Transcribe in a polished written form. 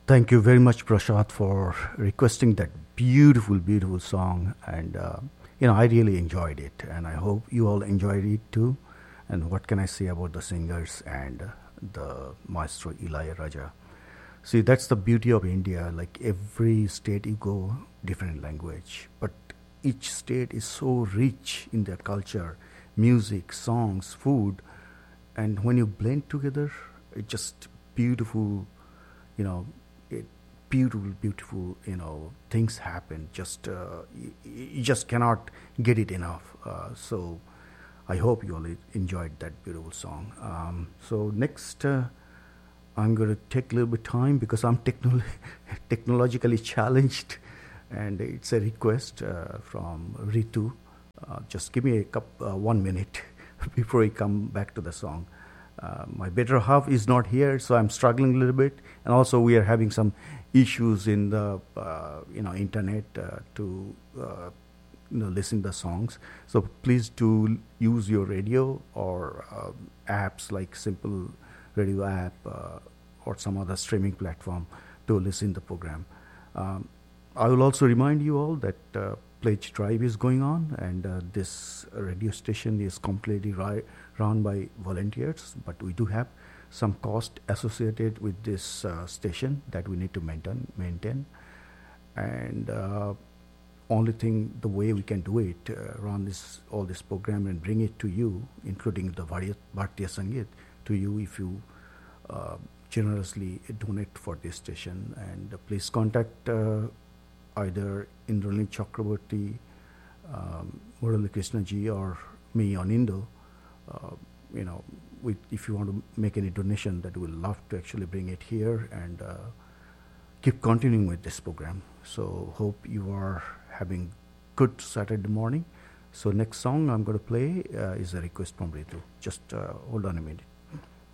Thank you very much, Prashad, for requesting that beautiful, beautiful song. And, I really enjoyed it. And I hope you all enjoyed it too. And what can I say about the singers and the maestro Eli Raja? See, that's the beauty of India. Like every state you go, different language. But each state is so rich in their culture, music, songs, food. And when you blend together, it's just beautiful, you know, it, beautiful, beautiful, things happen. Just you just cannot get it enough. So I hope you all enjoyed that beautiful song. So next, I'm going to take a little bit time because I'm technologically challenged, and it's a request from Ritu. Just give me 1 minute before we come back to the song. My better half is not here, so I'm struggling a little bit, and also we are having some issues in the internet to listen to the songs. So please do use your radio or apps like Simple Radio app or some other streaming platform to listen the program. I will also remind you all that Pledge Drive is going on, and this radio station is completely run by volunteers, but we do have some cost associated with this station that we need to maintain. And only thing, the way we can do it, run all this program and bring it to you, including the Bharatiya Sangeet, to you if you generously donate for this station. And please contact either Indralini Chakraborty, Murali Krishna ji, or me on Indo. If you want to make any donation, that we'll love to actually bring it here and keep continuing with this program. So hope you are having good Saturday morning. So next song I'm going to play is a request from Ritu. Just hold on a minute.